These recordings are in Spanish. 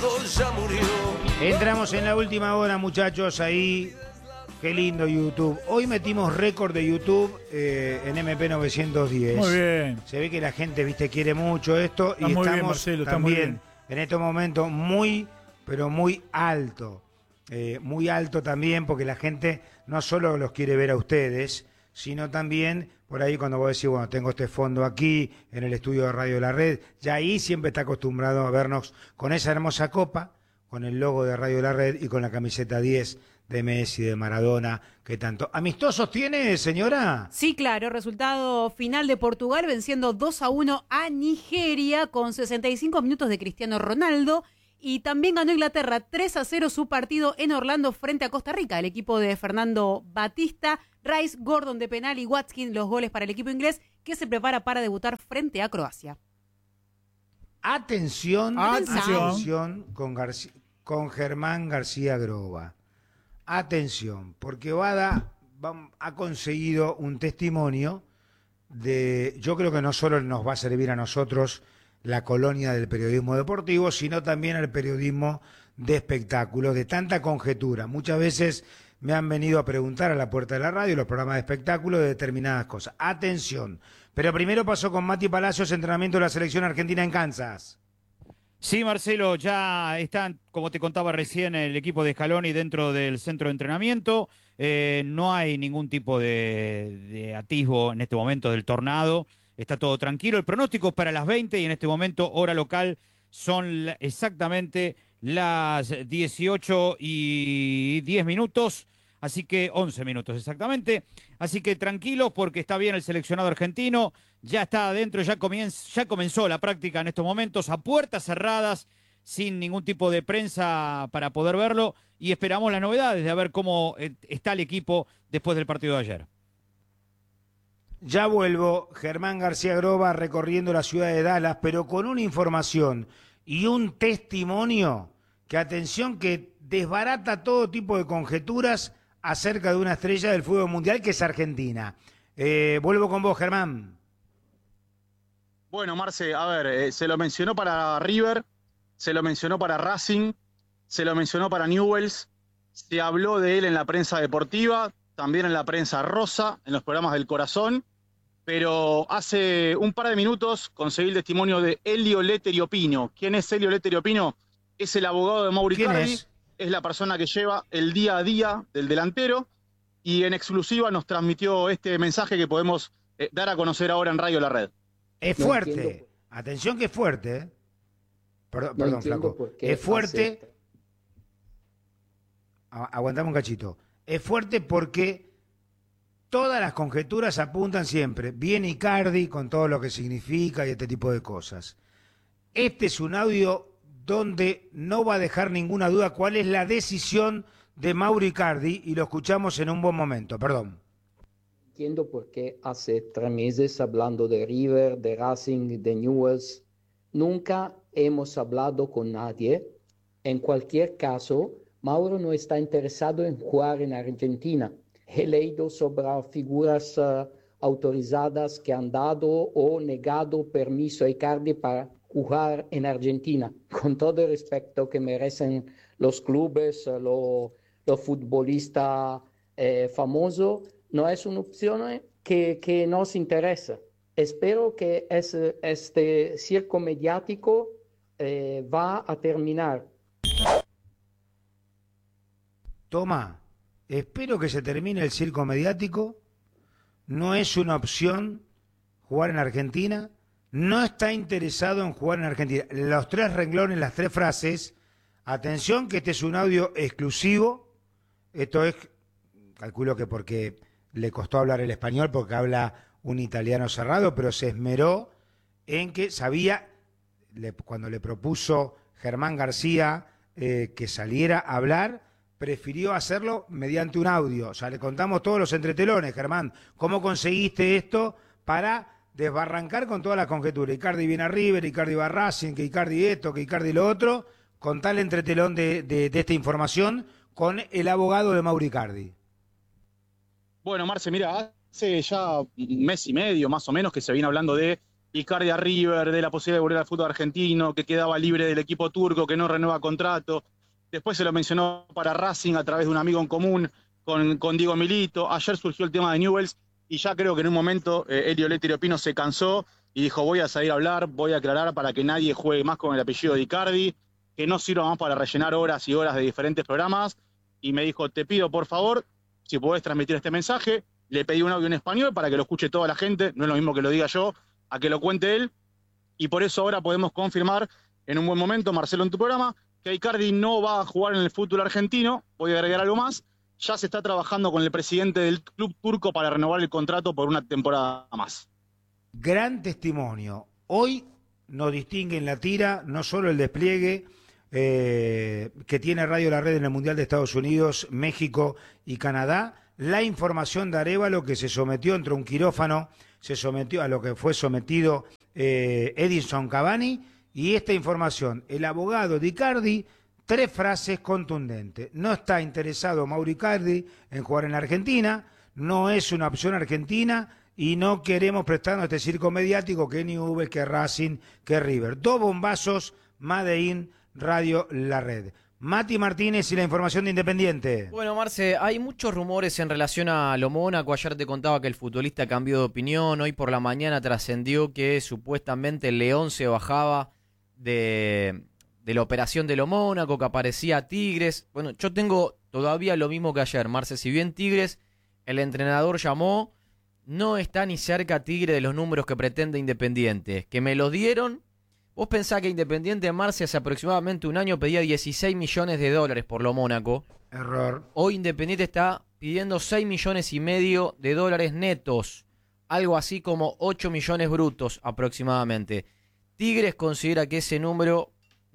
fútbol ya murió. Entramos en la última hora, muchachos, ahí. Qué lindo YouTube. Hoy metimos récord de YouTube en MP 910. Muy bien. Se ve que la gente, viste, quiere mucho esto. Está y muy estamos bien, Marcelo, está también muy bien. en estos momentos muy, pero muy alto. Muy alto también, porque la gente no solo los quiere ver a ustedes, sino también por ahí cuando vos decís, bueno, tengo este fondo aquí en el estudio de Radio La Red, ya ahí siempre está acostumbrado a vernos con esa hermosa copa, con el logo de Radio La Red y con la camiseta 10 de Messi, de Maradona, que tanto. ¿Amistosos tiene, señora? Sí, claro, resultado final de Portugal venciendo 2-1 a Nigeria con 65 minutos de Cristiano Ronaldo. Y también ganó Inglaterra 3-0 su partido en Orlando frente a Costa Rica. El equipo de Fernando Batista, Rice, Gordon de penal y Watkins los goles para el equipo inglés que se prepara para debutar frente a Croacia. Atención con Germán García Groba. Atención, porque Bada ha conseguido un testimonio de, yo creo que no solo nos va a servir a nosotros la colonia del periodismo deportivo, sino también al periodismo de espectáculos, de tanta conjetura. Muchas veces me han venido a preguntar a la puerta de la radio, los programas de espectáculos, de determinadas cosas. Atención, pero primero pasó con Mati Palacios, entrenamiento de la selección argentina en Kansas. Sí, Marcelo, ya están, como te contaba recién, el equipo de Scaloni dentro del centro de entrenamiento. No hay ningún tipo de atisbo en este momento del tornado. Está todo tranquilo. El pronóstico es para las 20 y en este momento, hora local, son exactamente las 18:10. Así que 11 minutos exactamente. Así que tranquilos porque está bien el seleccionado argentino. Ya está adentro, ya comenzó la práctica en estos momentos a puertas cerradas, sin ningún tipo de prensa para poder verlo. Y esperamos las novedades de a ver cómo está el equipo después del partido de ayer. Ya vuelvo, Germán García Groba recorriendo la ciudad de Dallas, pero con una información y un testimonio que, atención, que desbarata todo tipo de conjeturas acerca de una estrella del fútbol mundial que es Argentina. Vuelvo con vos, Germán. Bueno, Marce, a ver, se lo mencionó para River, se lo mencionó para Racing, se lo mencionó para Newell's, se habló de él en la prensa deportiva, también en la prensa rosa, en los programas del corazón, pero hace un par de minutos conseguí el testimonio de Elio Letterio Pino. ¿Quién es Elio Letterio Pino? Es el abogado de Mauro Icardi, es la persona que lleva el día a día del delantero, y en exclusiva nos transmitió este mensaje que podemos dar a conocer ahora en Radio La Red. Es fuerte, atención que es fuerte, ¿eh? Perdón, flaco, es fuerte, aguantame un cachito, es fuerte porque todas las conjeturas apuntan siempre, viene Icardi con todo lo que significa y este tipo de cosas. Este es un audio donde no va a dejar ninguna duda cuál es la decisión de Mauro Icardi y lo escuchamos en un buen momento, perdón. Entiendo por qué hace 3 meses hablando de River, de Racing, de Newell's. Nunca hemos hablado con nadie. En cualquier caso, Mauro no está interesado en jugar en Argentina. He leído sobre figuras autorizadas que han dado o negado permiso a Icardi para jugar en Argentina. Con todo el respeto que merecen los clubes, los futbolistas famosos, no es una opción que nos interesa. Espero que este circo mediático va a terminar. Toma, espero que se termine el circo mediático. No es una opción jugar en Argentina. No está interesado en jugar en Argentina. Los 3 renglones, las 3 frases. Atención que este es un audio exclusivo. Esto es, calculo que porque le costó hablar el español, porque habla un italiano cerrado, pero se esmeró en que sabía, cuando le propuso Germán García que saliera a hablar, prefirió hacerlo mediante un audio. O sea, le contamos todos los entretelones, Germán. ¿Cómo conseguiste esto para desbarrancar con todas las conjeturas? Icardi viene a River, Icardi va a Racing, que Icardi esto, que Icardi lo otro. Con tal entretelón de esta información con el abogado de Mauro Icardi. Bueno, Marce, mira, hace ya un mes y medio más o menos que se viene hablando de Icardi a River, de la posibilidad de volver al fútbol argentino, que quedaba libre del equipo turco, que no renueva contrato. Después se lo mencionó para Racing a través de un amigo en común con Diego Milito. Ayer surgió el tema de Newell's y ya creo que en un momento Elio Lettieri Opino se cansó y dijo: voy a salir a hablar, voy a aclarar para que nadie juegue más con el apellido de Icardi, que no sirva más para rellenar horas y horas de diferentes programas. Y me dijo: te pido por favor, si podés transmitir este mensaje. Le pedí un audio en español para que lo escuche toda la gente, no es lo mismo que lo diga yo, a que lo cuente él, y por eso ahora podemos confirmar en un buen momento, Marcelo, en tu programa, que Icardi no va a jugar en el fútbol argentino. Voy a agregar algo más: ya se está trabajando con el presidente del club turco para renovar el contrato por una temporada más. Gran testimonio. Hoy nos distingue en la tira no solo el despliegue que tiene Radio La Red en el Mundial de Estados Unidos, México y Canadá, la información de Arévalo, que se sometió entre un quirófano, se sometió a lo que fue sometido Edinson Cavani, y esta información, el abogado de Icardi, 3 frases contundentes: no está interesado Mauro Icardi en jugar en la Argentina, no es una opción argentina y no queremos prestarnos a este circo mediático que Newell's, que Racing, que River. 2 bombazos, Made in Radio La Red. Mati Martínez y la información de Independiente. Bueno, Marce, hay muchos rumores en relación a lo Mónaco. Ayer te contaba que el futbolista cambió de opinión. Hoy por la mañana trascendió que supuestamente el León se bajaba de la operación de lo Mónaco, que aparecía Tigres. Bueno, yo tengo todavía lo mismo que ayer, Marce. Si bien Tigres, el entrenador llamó, no está ni cerca Tigre de los números que pretende Independiente. Que me los dieron. Vos pensás que Independiente, Marce, hace aproximadamente un año pedía 16 millones de dólares por lo Mónaco. Error. Hoy Independiente está pidiendo 6 millones y medio de dólares netos. Algo así como 8 millones brutos aproximadamente. Tigres considera que ese número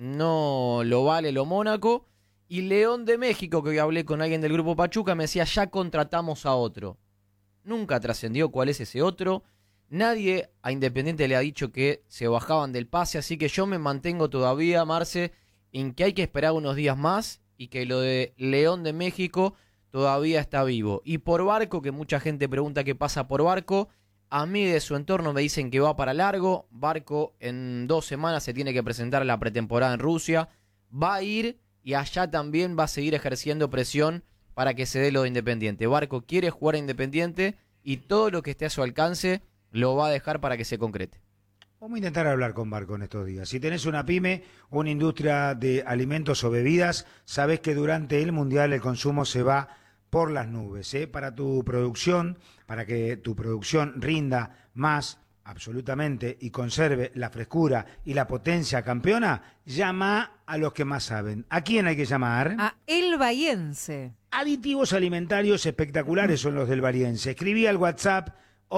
no lo vale lo Mónaco. Y León de México, que hoy hablé con alguien del grupo Pachuca, me decía: ya contratamos a otro. Nunca trascendió cuál es ese otro. Nadie a Independiente le ha dicho que se bajaban del pase, así que yo me mantengo todavía, Marce, en que hay que esperar unos días más y que lo de León de México todavía está vivo. Y por Barco, que mucha gente pregunta qué pasa por Barco, a mí de su entorno me dicen que va para largo. Barco en 2 semanas se tiene que presentar a la pretemporada en Rusia, va a ir y allá también va a seguir ejerciendo presión para que se dé lo de Independiente. Barco quiere jugar a Independiente y todo lo que esté a su alcance lo va a dejar para que se concrete. Vamos a intentar hablar con Barco en estos días. Si tenés una pyme, una industria de alimentos o bebidas, sabés que durante el Mundial el consumo se va por las nubes. Para tu producción, para que tu producción rinda más absolutamente y conserve la frescura y la potencia campeona, llama a los que más saben. ¿A quién hay que llamar? A El Bahiense. Aditivos alimentarios espectaculares son los del Bahiense. Escribí al WhatsApp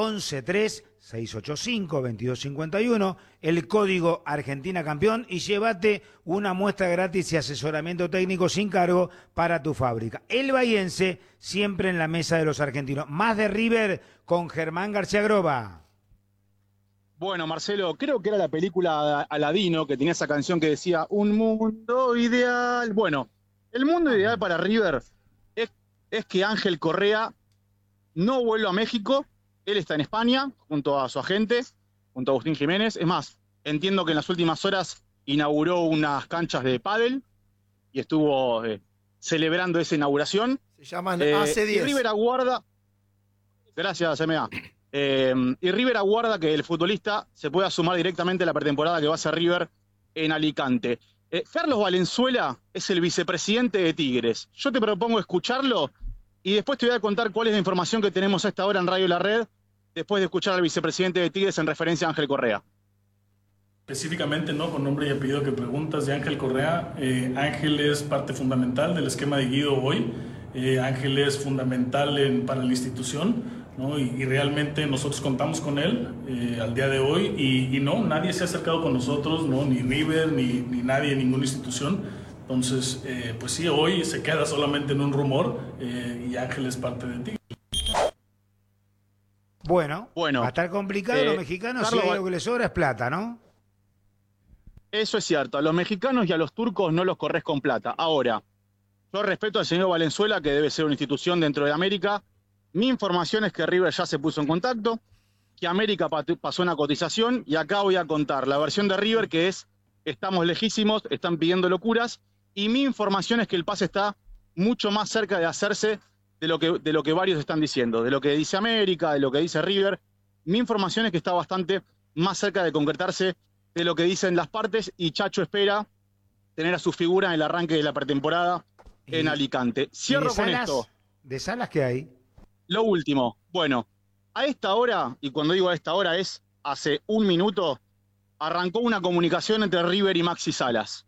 1136852251, el código Argentina Campeón, y llévate una muestra gratis y asesoramiento técnico sin cargo para tu fábrica. El Bahiense, siempre en la mesa de los argentinos. Más de River con Germán García Groba. Bueno, Marcelo, creo que era la película Aladino, que tenía esa canción que decía Un mundo ideal. Bueno, el mundo ideal para River es que Ángel Correa no vuelva a México. Él está en España, junto a su agente, junto a Agustín Jiménez. Es más, entiendo que en las últimas horas inauguró unas canchas de pádel y estuvo celebrando esa inauguración. Se llaman AC10. Y River aguarda... Gracias, MA. Y River aguarda que el futbolista se pueda sumar directamente a la pretemporada que va a hacer River en Alicante. Carlos Valenzuela es el vicepresidente de Tigres. Yo te propongo escucharlo y después te voy a contar cuál es la información que tenemos a esta hora en Radio La Red, después de escuchar al vicepresidente de Tigres en referencia a Ángel Correa. Específicamente, ¿no? Con nombre y apellido que preguntas de Ángel Correa. Ángel es parte fundamental del esquema de Guido hoy. Ángel es fundamental para la institución, ¿no? Y realmente nosotros contamos con él al día de hoy y no, nadie se ha acercado con nosotros, ¿no? Ni River, ni nadie, ninguna institución. Entonces, pues sí, hoy se queda solamente en un rumor y Ángel es parte de ti. Bueno, va a estar complicado los mexicanos, si hay algo que les sobra es plata, ¿no? Eso es cierto, a los mexicanos y a los turcos no los corres con plata. Ahora, yo respeto al señor Valenzuela, que debe ser una institución dentro de América. Mi información es que River ya se puso en contacto, que América pasó una cotización, y acá voy a contar la versión de River, que es: estamos lejísimos, están pidiendo locuras, y mi información es que el pase está mucho más cerca de hacerse de lo que varios están diciendo, de lo que dice América, de lo que dice River. Mi información es que está bastante más cerca de concretarse de lo que dicen las partes, y Chacho espera tener a su figura en el arranque de la pretemporada en Alicante. Cierro con esto. ¿De Salas qué hay? Lo último. Bueno, a esta hora, y cuando digo a esta hora es hace un minuto, arrancó una comunicación entre River y Maxi Salas.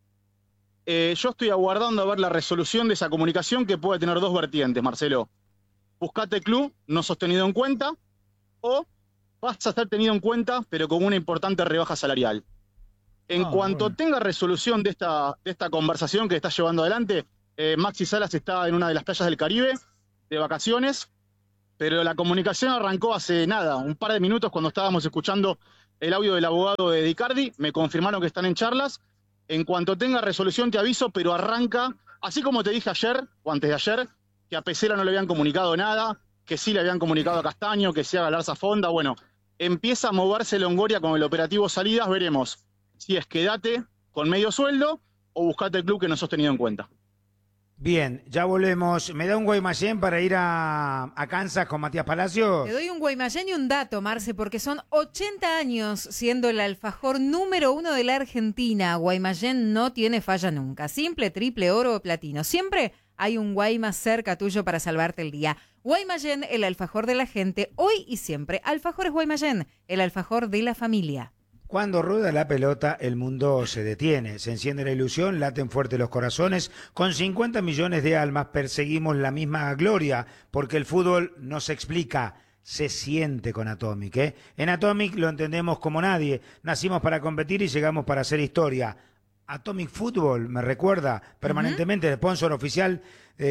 Yo estoy aguardando a ver la resolución de esa comunicación, que puede tener dos vertientes, Marcelo. Buscate club, no sos tenido en cuenta, o vas a ser tenido en cuenta, pero con una importante rebaja salarial. En cuanto tenga resolución de esta conversación que está llevando adelante, Maxi Salas está en una de las playas del Caribe, de vacaciones, pero la comunicación arrancó hace nada, un par de minutos, cuando estábamos escuchando el audio del abogado de Icardi. Me confirmaron que están en charlas. En cuanto tenga resolución te aviso, pero arranca, así como te dije ayer, o antes de ayer, que a Pesela no le habían comunicado nada, que sí le habían comunicado a Castaño, que sí a Galarza Fonda. Bueno, empieza a moverse Longoria con el operativo Salidas. Veremos si es quédate con medio sueldo o buscate el club que no sos tenido en cuenta. Bien, ya volvemos. ¿Me da un Guaymallén para ir a Kansas con Matías Palacios? Te doy un Guaymallén y un dato, Marce, porque son 80 años siendo el alfajor número 1 de la Argentina. Guaymallén no tiene falla nunca. Simple, triple, oro o platino. Siempre hay un Guaymas cerca tuyo para salvarte el día. Guaymallén, el alfajor de la gente, hoy y siempre. Alfajores Guaymallén, el alfajor de la familia. Cuando rueda la pelota, el mundo se detiene, se enciende la ilusión, laten fuerte los corazones. Con 50 millones de almas perseguimos la misma gloria, porque el fútbol no se explica, se siente con Atomic. En Atomic lo entendemos como nadie. Nacimos para competir y llegamos para hacer historia. Atomic Fútbol me recuerda permanentemente el sponsor oficial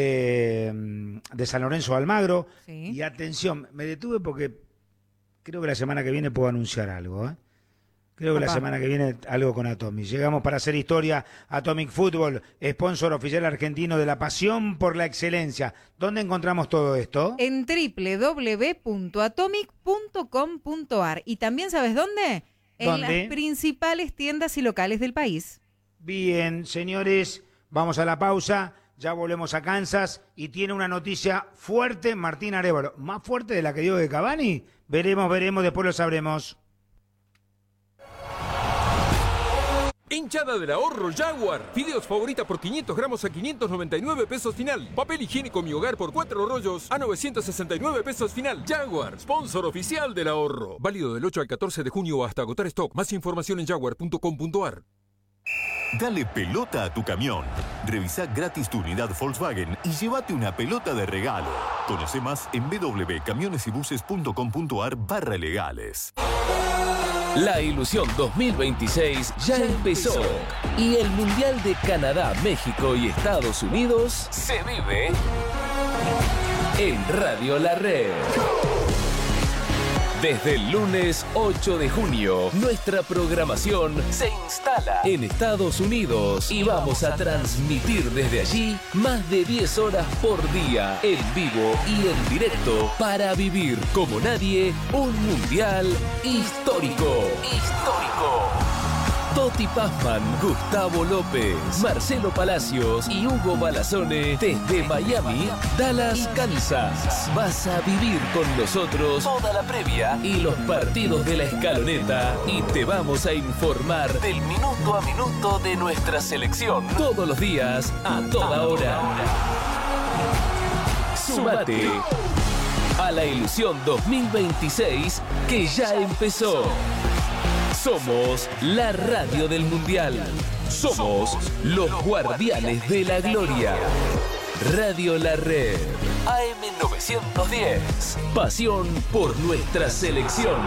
de San Lorenzo de Almagro. Sí. Y atención, me detuve porque creo que la semana que viene puedo anunciar algo, Creo que la semana que viene algo con Atomic. Llegamos para hacer historia. Atomic Fútbol, sponsor oficial argentino de la pasión por la excelencia. ¿Dónde encontramos todo esto? En www.atomic.com.ar. ¿Y también sabes dónde? En las principales tiendas y locales del país. Bien, señores, vamos a la pausa. Ya volvemos a Kansas y tiene una noticia fuerte Martín Arévalo. ¿Más fuerte de la que dio de Cavani? Veremos, después lo sabremos. Hinchada del ahorro Jaguar. Fideos favorita por 500 gramos a 599 pesos final. Papel higiénico Mi Hogar por 4 rollos a 969 pesos final. Jaguar, sponsor oficial del ahorro. Válido del 8 al 14 de junio hasta agotar stock. Más información en jaguar.com.ar. Dale pelota a tu camión. Revisá gratis tu unidad Volkswagen y llévate una pelota de regalo. Conoce más en www.camionesybuses.com.ar/legales. La ilusión 2026 ya empezó y el Mundial de Canadá, México y Estados Unidos se vive en Radio La Red. Desde el lunes 8 de junio, nuestra programación se instala en Estados Unidos y vamos a transmitir desde allí más de 10 horas por día, en vivo y en directo, para vivir como nadie un mundial histórico. Toti Pazman, Gustavo López, Marcelo Palacios y Hugo Malazone desde Miami, Dallas, Kansas. Vas a vivir con nosotros toda la previa y los partidos de la escaloneta y te vamos a informar del minuto a minuto de nuestra selección. Todos los días, a toda hora. Súmate a la ilusión 2026 que ya empezó. Somos la radio del Mundial. Somos los guardianes de la gloria. Radio La Red. AM910. Pasión por nuestra selección.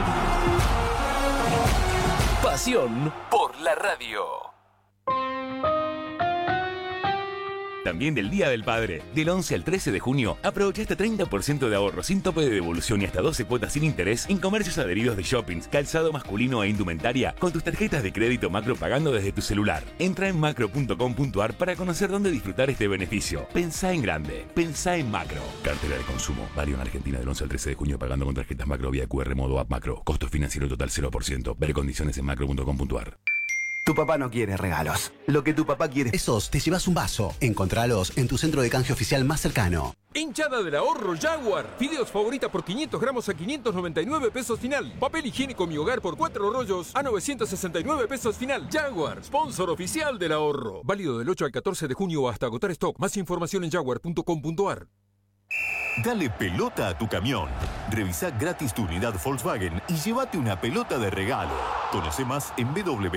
Pasión por la radio. También del Día del Padre. Del 11 al 13 de junio, aprovecha hasta 30% de ahorro sin tope de devolución y hasta 12 cuotas sin interés en comercios adheridos de shoppings, calzado masculino e indumentaria con tus tarjetas de crédito Macro pagando desde tu celular. Entra en macro.com.ar para conocer dónde disfrutar este beneficio. Pensá en grande. Pensá en Macro. Cartera de consumo. Válido en Argentina del 11 al 13 de junio pagando con tarjetas Macro vía QR modo app Macro. Costo financiero total 0%. Ver condiciones en macro.com.ar. Tu papá no quiere regalos. Lo que tu papá quiere... Esos te llevas un vaso. Encontralos en tu centro de canje oficial más cercano. Hinchada del ahorro Jaguar. Fideos favorita por 500 gramos a 599 pesos final. Papel higiénico Mi Hogar por 4 rollos a 969 pesos final. Jaguar, sponsor oficial del ahorro. Válido del 8 al 14 de junio hasta agotar stock. Más información en jaguar.com.ar. Dale pelota a tu camión. Revisá gratis tu unidad Volkswagen y llévate una pelota de regalo. Conoce más en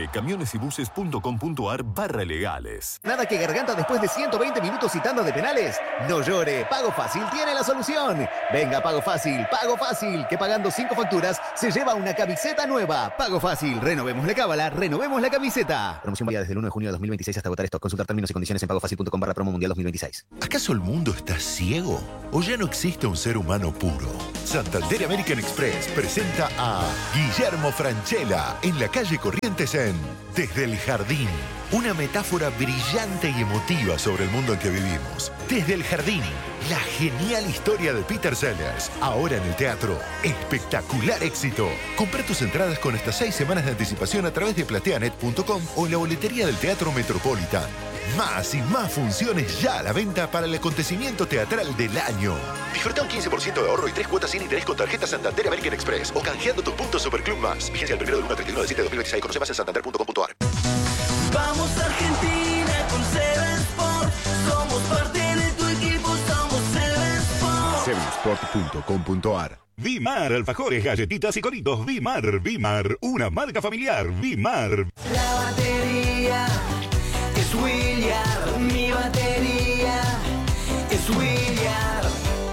www.camionesybuses.com.ar/legales. Nada que garganta después de 120 minutos y tanda de penales. No llore, Pago Fácil tiene la solución. Venga, Pago Fácil, que pagando 5 facturas se lleva una camiseta nueva. Pago Fácil, renovemos la cábala, renovemos la camiseta. Promoción válida desde el 1 de junio de 2026 hasta agotar stock. Consultar términos y condiciones en pagofacil.com/promo mundial 2026. ¿Acaso el mundo está ciego? ¿O ya no existe un ser humano puro? Santander American Express presenta a Guillermo Francella en la calle Corrientes en Desde el Jardín. Una metáfora brillante y emotiva sobre el mundo en que vivimos. Desde el Jardín, la genial historia de Peter Sellers. Ahora en el teatro, espectacular éxito. Comprá tus entradas con hasta 6 semanas de anticipación a través de plateanet.com o en la boletería del Teatro Metropolitan. Más y más funciones ya a la venta para el acontecimiento teatral del año. Disfruta un 15% de ahorro y 3 cuotas sin interés con tarjeta Santander American Express o canjeando tus puntos Superclub Más. Vigencia del 1 del 1 al 31 de 7 de 2026. Conoce más en santander.com.ar. Vamos Argentina con Seven Sport. Somos parte de tu equipo, somos Seven Sport. Sevensport.com.ar. Vimar, alfajores, galletitas y coritos. Vimar, una marca familiar. Vimar. La batería es Williard, mi batería es Williard.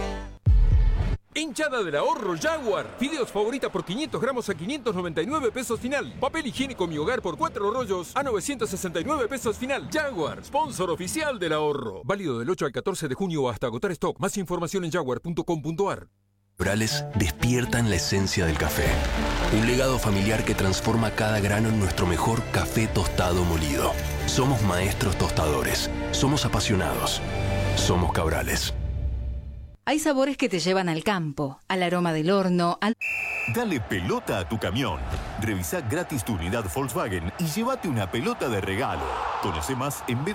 Hinchada del ahorro Jaguar. Fideos favorita por 500 gramos a 599 pesos final. Papel higiénico Mi Hogar por 4 rollos a 969 pesos final. Jaguar, sponsor oficial del ahorro. Válido del 8 al 14 de junio hasta agotar stock. Más información en jaguar.com.ar. Rurales despiertan la esencia del café. Un legado familiar que transforma cada grano en nuestro mejor café tostado molido. Somos maestros tostadores. Somos apasionados. Somos Cabrales. Hay sabores que te llevan al campo, al aroma del horno, al... Dale pelota a tu camión. Revisá gratis tu unidad Volkswagen y llévate una pelota de regalo. Conoce más en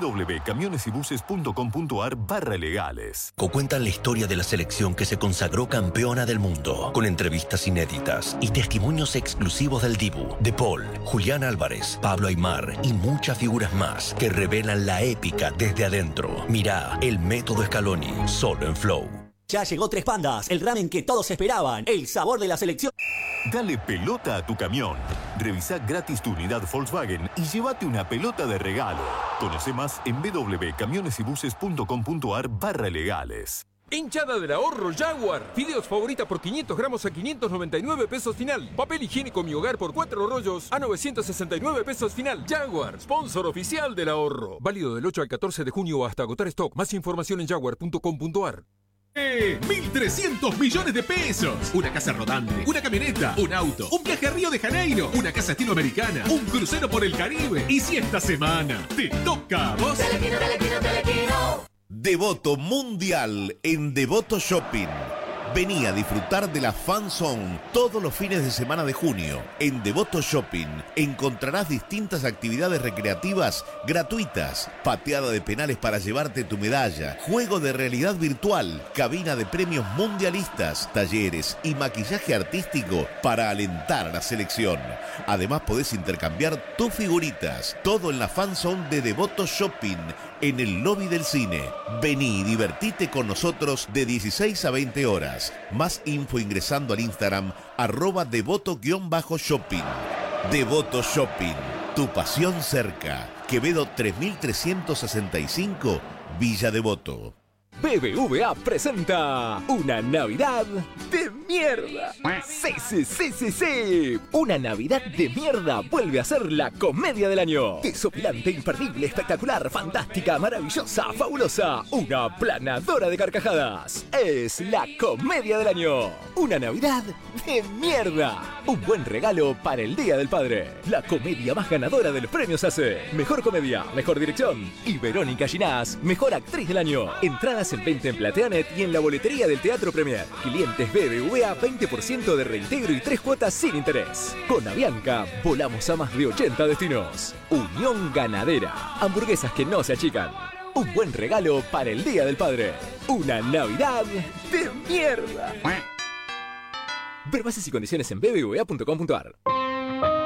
www.camionesybuses.com.ar/legales. Cuentan la historia de la selección que se consagró campeona del mundo, con entrevistas inéditas y testimonios exclusivos del Dibu, De Paul, Julián Álvarez, Pablo Aimar y muchas figuras más que revelan la épica desde adentro. Mirá El Método Scaloni, solo en Flow. Ya llegó Tres Pandas, el ramen que todos esperaban, el sabor de la selección. Dale pelota a tu camión. Revisá gratis tu unidad Volkswagen y llévate una pelota de regalo. Conoce más en www.camionesybuses.com.ar/legales. Hinchada del ahorro Jaguar. Fideos favorita por 500 gramos a 599 pesos final. Papel higiénico Mi Hogar por 4 rollos a 969 pesos final. Jaguar, sponsor oficial del ahorro. Válido del 8 al 14 de junio hasta agotar stock. Más información en jaguar.com.ar. 1.300 millones de pesos. Una casa rodante, una camioneta, un auto, un viaje a Río de Janeiro, una casa estilo americana, un crucero por el Caribe. Y si esta semana te toca a vos... Devoto Mundial en Devoto Shopping. Vení a disfrutar de la Fan Zone todos los fines de semana de junio. En Devoto Shopping encontrarás distintas actividades recreativas gratuitas, pateada de penales para llevarte tu medalla, juego de realidad virtual, cabina de premios mundialistas, talleres y maquillaje artístico para alentar a la selección. Además podés intercambiar tus figuritas, todo en la Fan Zone de Devoto Shopping, en el lobby del cine. Vení y divertite con nosotros de 16 a 20 horas. Más info ingresando al Instagram @devoto_shopping. Devoto Shopping, tu pasión cerca. Quevedo 3365, Villa Devoto. BBVA presenta una Navidad de mierda. Sí. Una Navidad de mierda vuelve a ser la comedia del año. Desopilante, imperdible, espectacular, fantástica, maravillosa, fabulosa. Una planadora de carcajadas. Es la comedia del año. Una Navidad de mierda. Un buen regalo para el Día del Padre. La comedia más ganadora de los premios ACE. Mejor comedia, mejor dirección. Y Verónica Ginás, mejor actriz del año. Entradas en venta en Plateanet y en la boletería del Teatro Premier. Clientes BBVA, 20% de reintegro y 3 cuotas sin interés. Con Avianca, volamos a más de 80 destinos. Unión Ganadera. Hamburguesas que no se achican. Un buen regalo para el Día del Padre. Una Navidad de mierda. Ver bases y condiciones en bbva.com.ar.